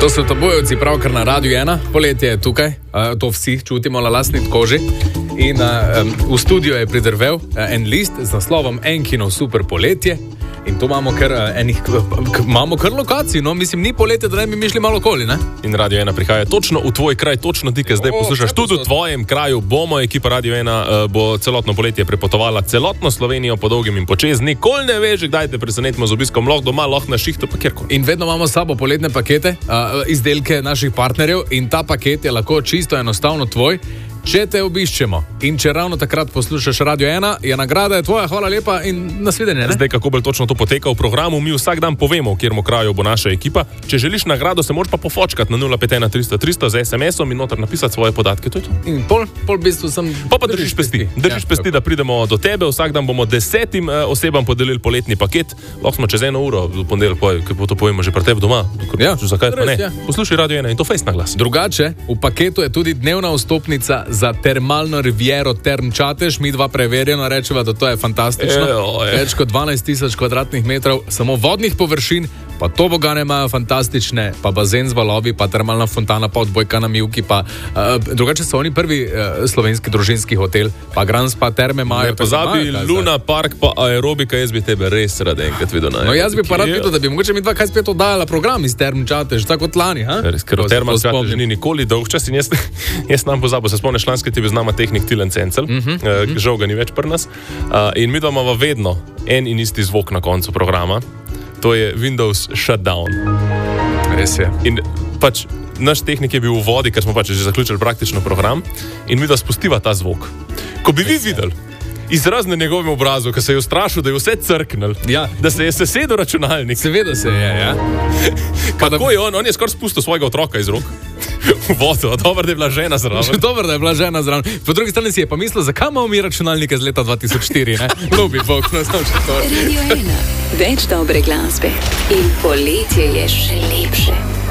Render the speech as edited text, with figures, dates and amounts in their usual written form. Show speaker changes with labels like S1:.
S1: To so Tabojevci pravkar na Radiu 1, poletje je tukaj, to vsi čutimo na lastni koži. In v studio je pridrvel en list z naslovom Enkinov super poletje. In tu imamo kar lokacij, no, mislim, ni poletje, da ne bi mišli malo okoli, ne?
S2: In Radio 1 prihaja točno v tvoj kraj, točno ti, ki zdaj poslušaš. Tudi v tvojem kraju bomo, ekipa Radio 1 bo celotno poletje prepotovala celotno Slovenijo po dolgim in počez. Nikoli ne veš, kdaj te presenetimo z obiskom, lahko doma, lahko na šihtu, pa kjerkoli.
S1: In vedno imamo s sabo poletne pakete, izdelke naših partnerjev in ta paket je lahko čisto enostavno tvoj, če te obiščemo. In če ravno takrat poslušaš Radio 1, je nagrada je tvoja, hvala lepa in nasvidenje.
S2: Zdaj, kako bolj točno to poteka v programu, mi vsak dan povemo, v kjermu kraju bo naša ekipa. Če želiš nagrado, se moraš pa pofočkati na 051 300 300 z SMS-om in noter napisati svoje podatke. To je to.
S1: In pol v bistvu sem...
S2: Pa držiš pesti. Držiš pesti, da pridemo do tebe. Vsak dan bomo 10 osebam podelili poletni paket. Lahko smo čez 1 uro v ponedeljek, ko to povemo že pri tebi doma.
S1: Ja,
S2: zakaj pa ne?
S1: Ja.
S2: Poslušaj Radio 1 in to fejst na glas.
S1: Drugače, v paketu je tudi dnevna vstopnica za termalno riviero Term Čatež. Mi dva preverjeno rečeva, da to je fantastično. Več kot 12 000 kvadratnih metrov samo vodnih površin, pa tobogane imajo fantastične, pa bazen z valovi, pa termalna fontana, pa odbojka na mivki, pa drugače so oni prvi slovenski družinski hotel, pa Grand Spa terme imajo.
S2: Ne pozabi Luna Park, pa aerobika, jaz bi tebe res rad enkrat videl.
S1: No, jaz bi pa rad videl, da bi mogoče mi dva kaj spet oddajala program iz Term Čatež, tako kot lani, ha?
S2: Res, ker Term Čatež ni nikoli dolg čas in jaz nam pozabil, se spomniš, lanski ti bi z nama tehnik Tilen Cencel, žal ga ni več pri nas, in mi imamo vedno en in isti zvok na koncu programa. To je Windows Shutdown.
S1: Res je.
S2: In pač naš tehnik je bil v vodi, ker smo pač že zaključili praktično program in mi da spustiva ta zvok. Ko bi vi videli izraz na njegovem obrazu, ko se je ustrašil, da je vse crknil,
S1: ja,
S2: da se je sesedel računalnik.
S1: Seveda se je, ja.
S2: Kako je on je skoraj spustil svojega otroka iz rok. V vodo, dobro, da je bila žena zraven.
S1: Dobro, da je bila žena zraven. Po drugi strani si je pa mislil, zakaj imamo mi računalnike z leta 2004, ne? Ljubi Bog, no znam še to.
S3: Radio 1, več dobre glasbe in poletje je še lepše.